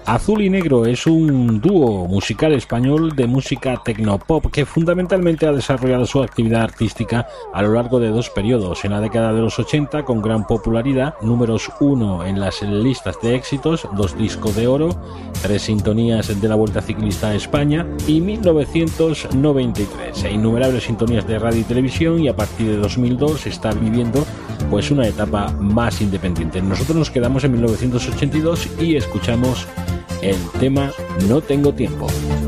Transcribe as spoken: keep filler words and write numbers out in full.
Azul y Negro es un dúo musical español de música tecnopop que fundamentalmente ha desarrollado su actividad artística a lo largo de dos periodos. En la década de los ochenta, con gran popularidad, números uno en las listas de éxitos, dos discos de oro, tres sintonías de la Vuelta Ciclista a España, y mil novecientos noventa y tres, e innumerables sintonías de radio y televisión, y a partir de dos mil dos está viviendo pues una etapa más independiente. Nosotros nos quedamos en mil novecientos ochenta y dos y escuchamos el tema No tengo tiempo.